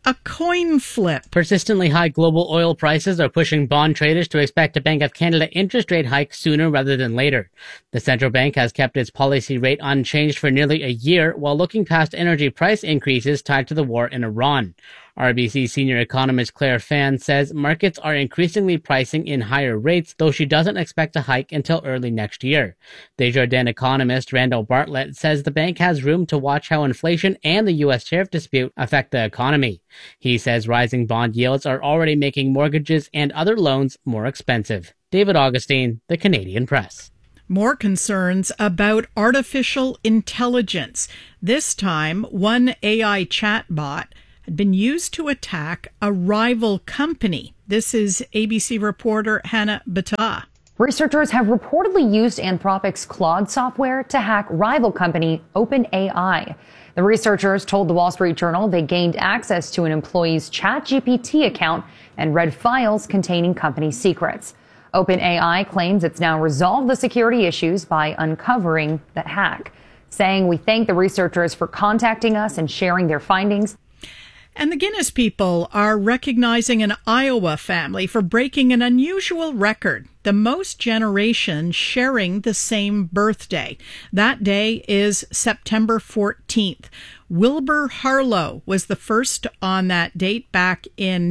a coin flip. Persistently high global oil prices are pushing bond traders to expect a Bank of Canada interest rate hike sooner rather than later. The central bank has kept its policy rate unchanged for nearly a year while looking past energy price increases tied to the war in Iran. RBC senior economist Claire Fan says markets are increasingly pricing in higher rates, though she doesn't expect a hike until early next year. Desjardins economist Randall Bartlett says the bank has room to watch how inflation and the U.S. tariff dispute affect the economy. He says rising bond yields are already making mortgages and other loans more expensive. David Augustine, The Canadian Press. More concerns about artificial intelligence. This time, one AI chatbot had been used to attack a rival company. This is ABC reporter Hannah Bata. Researchers have reportedly used Anthropic's Claude software to hack rival company OpenAI. The researchers told the Wall Street Journal they gained access to an employee's ChatGPT account and read files containing company secrets. OpenAI claims it's now resolved the security issues by uncovering the hack, saying, "We thank the researchers for contacting us and sharing their findings." And the Guinness people are recognizing an Iowa family for breaking an unusual record, the most generations sharing the same birthday. That day is September 14th. Wilbur Harlow was the first on that date back in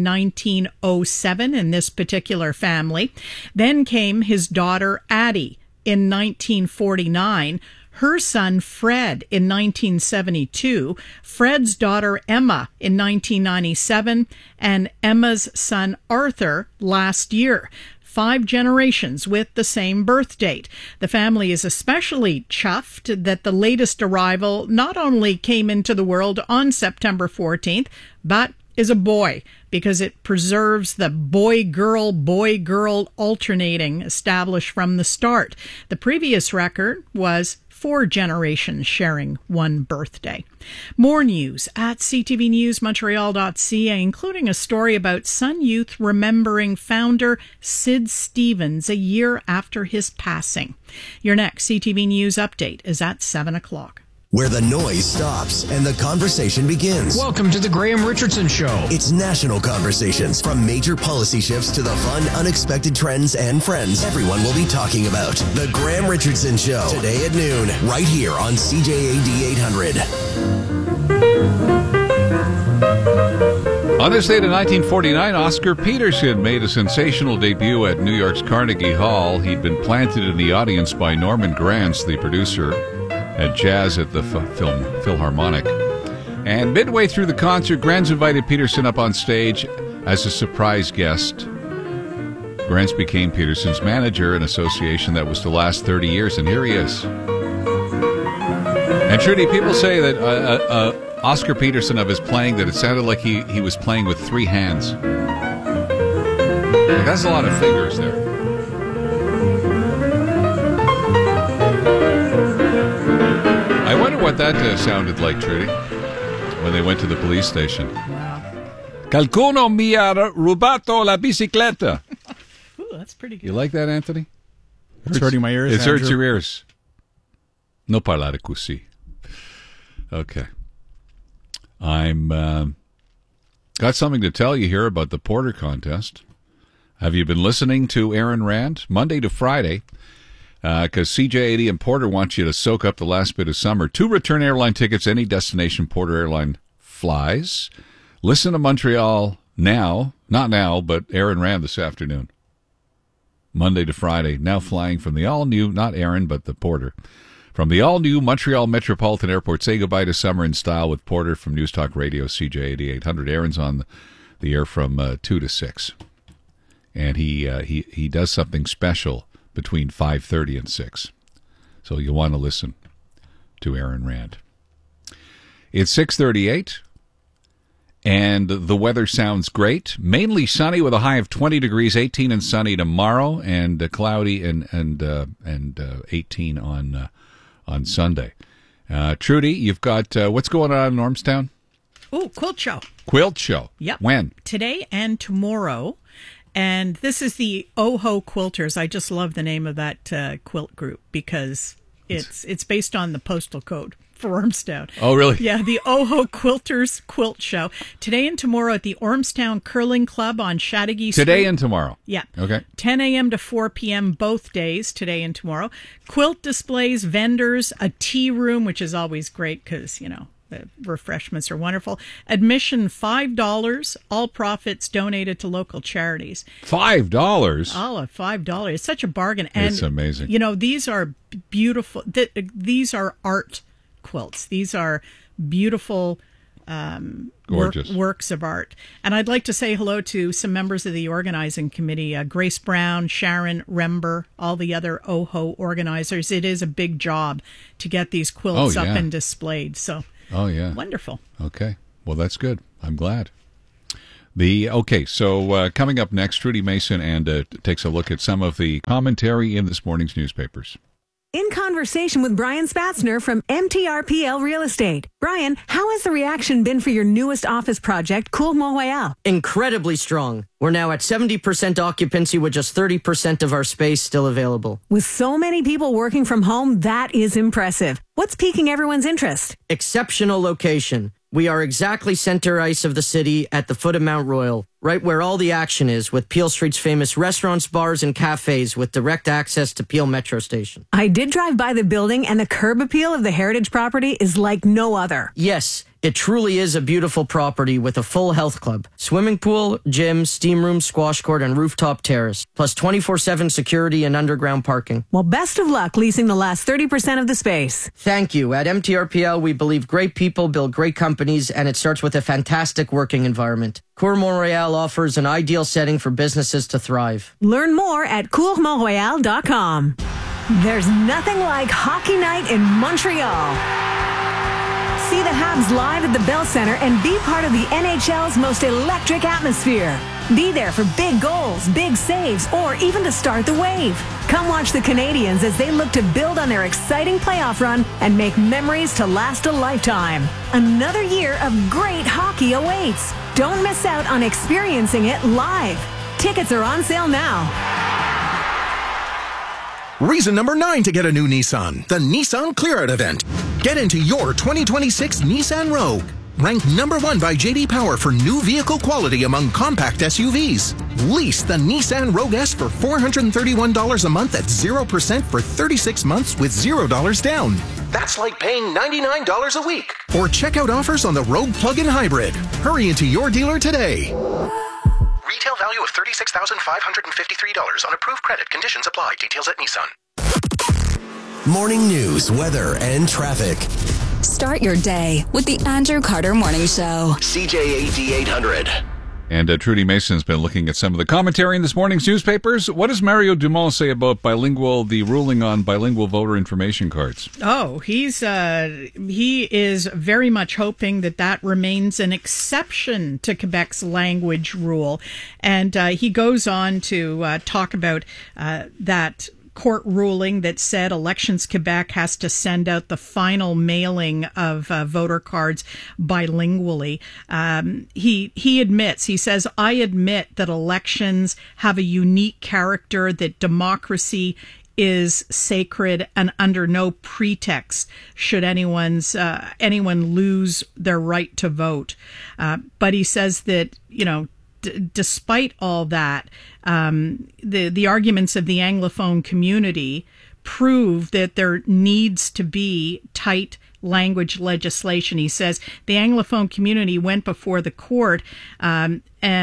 1907 in this particular family. Then came his daughter Addie in 1949. Her son Fred in 1972, Fred's daughter Emma in 1997, and Emma's son Arthur last year. 5 generations with the same birth date. The family is especially chuffed that the latest arrival not only came into the world on September 14th, but is a boy, because it preserves the boy-girl alternating established from the start. The previous record was 4 generations sharing one birthday. More news at ctvnewsmontreal.ca, including a story about Sun Youth remembering founder Sid Stevens a year after his passing. Your next CTV News update is at 7 o'clock. Where the noise stops and the conversation begins. Welcome to the Graham Richardson Show. It's national conversations, from major policy shifts to the fun, unexpected trends and friends everyone will be talking about. The Graham Richardson Show, today at noon, right here on CJAD 800. On this date in 1949, Oscar Peterson made a sensational debut at New York's Carnegie Hall. He'd been planted in the audience by Norman Granz, the producer at Jazz at the Philharmonic. And midway through the concert, Granz invited Peterson up on stage as a surprise guest. Granz became Peterson's manager, an association that was to last 30 years, and here he is. And Trudy, people say that Oscar Peterson, of his playing, that it sounded like he was playing with 3 hands. Like, that's a lot of fingers there. I wonder what that sounded like, Trudy, when they went to the police station. Qualcuno mi ha rubato la bicicletta. Ooh, that's pretty good. You like that, Anthony? It's hurting my ears, It hurts Andrew. your ears. No parlare così. Okay. I'm got something to tell you here about the Porter contest. Have you been listening to Aaron Rand? Monday to Friday. Because CJ80 and Porter want you to soak up the last bit of summer. 2 return airline tickets, any destination Porter Airline flies. Listen to Montreal now. Not now, but Aaron Rand this afternoon. Monday to Friday. Now flying from the all-new, not Aaron, but the Porter. From the all-new Montreal Metropolitan Airport. Say goodbye to summer in style with Porter from News Talk Radio, CJ80 800. Aaron's on the air from 2 to 6. And he does something special between 5:30 and 6. So you'll want to listen to Aaron Rand. It's 6:38, and the weather sounds great. Mainly sunny with a high of 20 degrees, 18 and sunny tomorrow, and cloudy and 18 on Sunday. Trudy, you've got what's going on in Normstown? Oh, quilt show. Quilt show. Yep. When? Today and tomorrow. And this is the Oho Quilters. I just love the name of that quilt group because it's based on the postal code. for Ormstown. Oh, really? Yeah, the Oho Quilters Quilt Show. Today and tomorrow at the Ormstown Curling Club on Chattagee Street. Today and tomorrow? Yeah. Okay. 10 a.m. to 4 p.m. both days, today and tomorrow. Quilt displays, vendors, a tea room, which is always great because, you know, the refreshments are wonderful. Admission $5. All profits donated to local charities. $5? All of $5. It's such a bargain. And, it's amazing. You know, these are beautiful. These are art quilts. These are beautiful gorgeous works of art. And I'd like to say hello to some members of the organizing committee, Grace Brown, Sharon Rember, all the other OHO organizers. It is a big job to get these quilts up and displayed. So, wonderful. Okay. Well, that's good. I'm glad. So coming up next, Trudy Mason and takes a look at some of the commentary in this morning's newspapers. In conversation with Brian Spatzner from MTRPL Real Estate. Brian, how has the reaction been for your newest office project, Cour Mont-Royal? Incredibly strong. We're now at 70% occupancy with just 30% of our space still available. With so many people working from home, that is impressive. What's piquing everyone's interest? Exceptional location. We are exactly center ice of the city at the foot of Mount Royal, right where all the action is, with Peel Street's famous restaurants, bars, and cafes with direct access to Peel Metro Station. I did drive by the building, and the curb appeal of the heritage property is like no other. Yes, it truly is a beautiful property with a full health club, swimming pool, gym, steam room, squash court, and rooftop terrace, plus 24/7 security and underground parking. Well, best of luck leasing the last 30% of the space. Thank you. At MTRPL, we believe great people build great companies, and it starts with a fantastic working environment. Cour Mont-Royal offers an ideal setting for businesses to thrive. Learn more at courmontroyal.com. There's nothing like hockey night in Montreal. See the Habs live at the Bell Center and be part of the NHL's most electric atmosphere. Be there for big goals, big saves, or even to start the wave. Come watch the Canadiens as they look to build on their exciting playoff run and make memories to last a lifetime. Another year of great hockey awaits. Don't miss out on experiencing it live. Tickets are on sale now. Reason number 9 to get a new Nissan, the Nissan Clear Out event. Get into your 2026 Nissan Rogue. Ranked number 1 by J.D. Power for new vehicle quality among compact SUVs. Lease the Nissan Rogue S for $431 a month at 0% for 36 months with $0 down. That's like paying $99 a week. Or check out offers on the Rogue Plug-in Hybrid. Hurry into your dealer today. Retail value of $36,553 on approved credit. Conditions apply. Details at Nissan. Morning news, weather, and traffic. Start your day with the Andrew Carter Morning Show. CJAD 800. And Trudy Mason's been looking at some of the commentary in this morning's newspapers. What does Mario Dumont say about the ruling on bilingual voter information cards? Oh, he is very much hoping that remains an exception to Quebec's language rule. And he goes on to talk about that court ruling that said Elections Quebec has to send out the final mailing of voter cards bilingually. He admits, he says, I admit that elections have a unique character, that democracy is sacred, and under no pretext should anyone lose their right to vote. But he says that, despite all that, the arguments of the Anglophone community prove that there needs to be tight language legislation. He says the Anglophone community went before the court and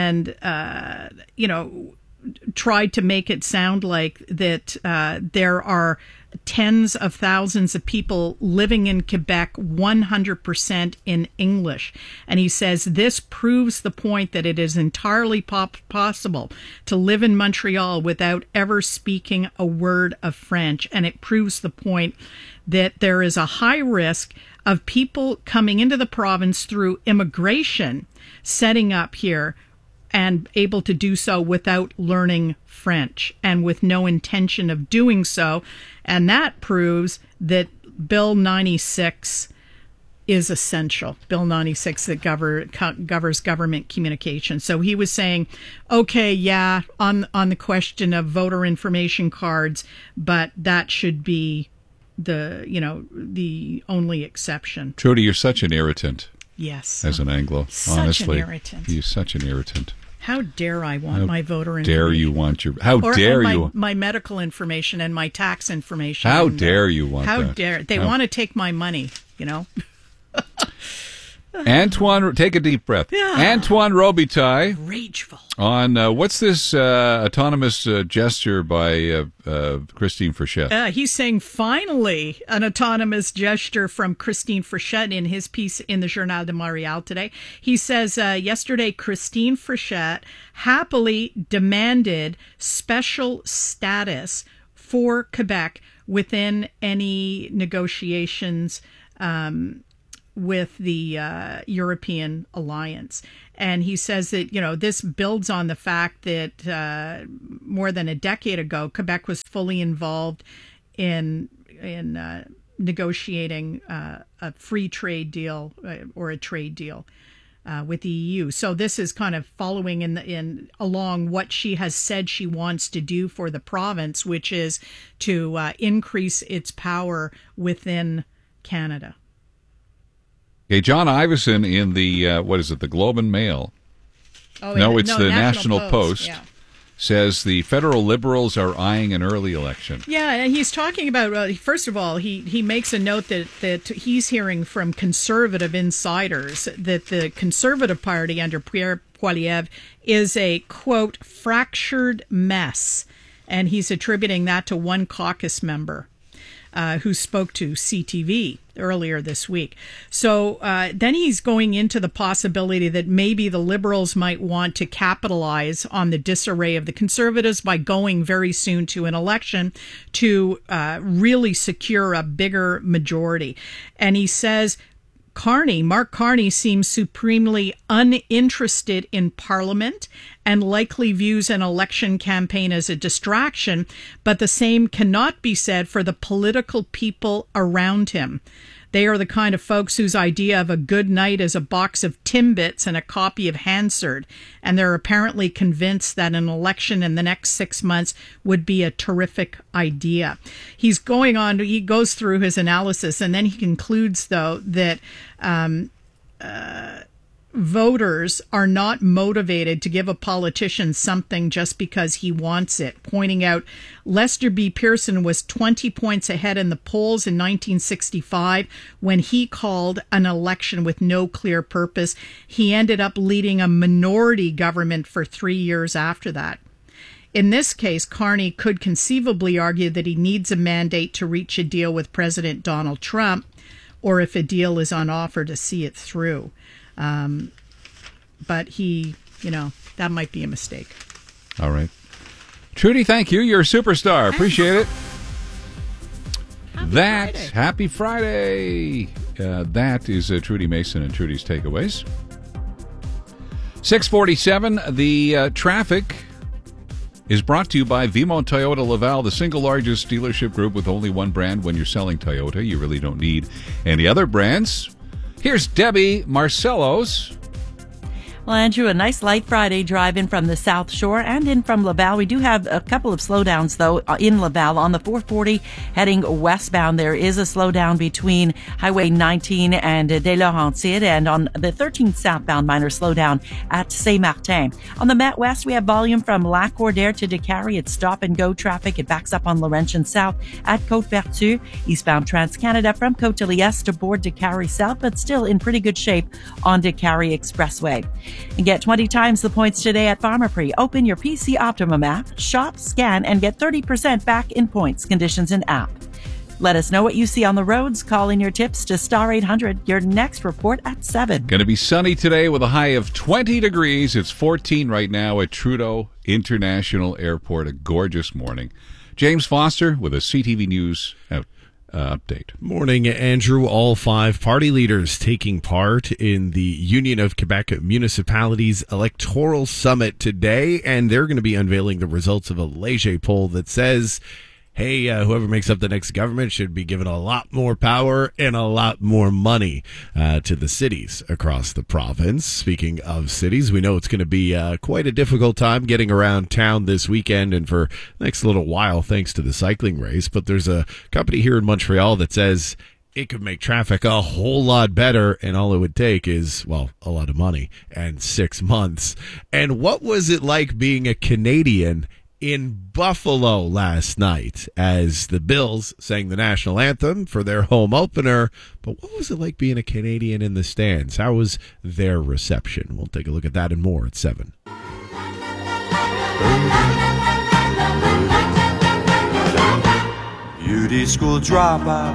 tried to make it sound like that there are tens of thousands of people living in Quebec 100% in English. And he says this proves the point that it is entirely possible to live in Montreal without ever speaking a word of French. And it proves the point that there is a high risk of people coming into the province through immigration, setting up here, and able to do so without learning French and with no intention of doing so. And that proves that Bill 96 is essential. Bill 96 that governs government communication. So he was saying, okay, yeah, on the question of voter information cards, but that should be the only exception. Trudy, you're such an irritant. Yes. As an Anglo, Such honestly. an irritant. You're such an irritant. How dare I want my voter information? Dare you want your? How or dare my, you? My medical information and my tax information. How and, dare you want how that? How dare they want to take my money? Antoine, take a deep breath. Yeah. Antoine Robitaille. Rageful. On what's this autonomous gesture by Christine Frechette? He's saying finally an autonomous gesture from Christine Frechette in his piece in the Journal de Montréal today. He says yesterday Christine Frechette happily demanded special status for Quebec within any negotiations with the European alliance. And he says that, this builds on the fact that more than a decade ago, Quebec was fully involved in negotiating a free trade deal or a trade deal with the EU. So this is kind of following along what she has said she wants to do for the province, which is to increase its power within Canada. Okay, John Iveson in the, the Globe and Mail? No, it's the National Post. Yeah. Says the federal Liberals are eyeing an early election. Yeah, and he's talking about, first of all, he makes a note that he's hearing from conservative insiders that the Conservative Party under Pierre Poilievre is a, quote, fractured mess. And he's attributing that to one caucus member who spoke to CTV earlier this week. So then he's going into the possibility that maybe the Liberals might want to capitalize on the disarray of the Conservatives by going very soon to an election to really secure a bigger majority. And he says Mark Carney seems supremely uninterested in Parliament and likely views an election campaign as a distraction, but the same cannot be said for the political people around him. They are the kind of folks whose idea of a good night is a box of Timbits and a copy of Hansard, and they're apparently convinced that an election in the next 6 months would be a terrific idea. He goes through his analysis, and then he concludes, though, that voters are not motivated to give a politician something just because he wants it, pointing out Lester B. Pearson was 20 points ahead in the polls in 1965 when he called an election with no clear purpose. He ended up leading a minority government for 3 years after that. In this case, Carney could conceivably argue that he needs a mandate to reach a deal with President Donald Trump, or if a deal is on offer, to see it through. But that might be a mistake. All right. Trudy, thank you. You're a superstar. Appreciate it. Happy Friday. That is Trudy Mason and Trudy's Takeaways. 647, the traffic is brought to you by Vimont Toyota Laval, the single largest dealership group with only one brand. When you're selling Toyota, you really don't need any other brands. Here's Debbie Marcellos. Well, Andrew, a nice light Friday drive in from the South Shore and in from Laval. We do have a couple of slowdowns, though, in Laval. On the 440 heading westbound, there is a slowdown between Highway 19 and Des Laurentides, and on the 13 southbound, minor slowdown at Saint-Martin. On the Met West, we have volume from Lac Cordaire to Décarie. It's stop-and-go traffic. It backs up on Laurentian South at Côte-Vertu. Eastbound Trans-Canada from Côte-de-Liesse to board Décarie South, but still in pretty good shape on Décarie Expressway. And get 20 times the points today at Pharmaprix. Open your PC Optimum app, shop, scan, and get 30% back in points. Conditions in app. Let us know what you see on the roads. Call in your tips to Star 800. Your next report at 7. Going to be sunny today with a high of 20 degrees. It's 14 right now at Trudeau International Airport. A gorgeous morning. James Foster with a CTV News update. Morning, Andrew. All 5 party leaders taking part in the Union of Quebec Municipalities Electoral Summit today, and they're going to be unveiling the results of a Léger poll that says hey, whoever makes up the next government should be given a lot more power and a lot more money to the cities across the province. Speaking of cities, we know it's going to be quite a difficult time getting around town this weekend and for the next little while thanks to the cycling race. But there's a company here in Montreal that says it could make traffic a whole lot better, and all it would take is, well, a lot of money and 6 months. And what was it like being a Canadian in Buffalo last night as the Bills sang the national anthem for their home opener? But what was it like being a Canadian in the stands? How was their reception? We'll take a look at that and more at 7. Beauty school dropout.